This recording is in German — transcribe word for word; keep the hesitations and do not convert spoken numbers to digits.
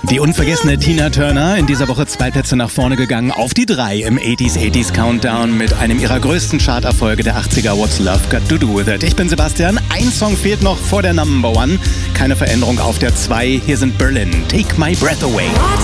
Die unvergessene Tina Turner, in dieser Woche zwei Plätze nach vorne gegangen, auf die drei im achtziger achtziger Countdown mit einem ihrer größten Charterfolge der achtziger, What's Love Got to Do With It. Ich bin Sebastian, ein Song fehlt noch vor der Number One, keine Veränderung auf der zwei, hier sind Berlin, Take My Breath Away.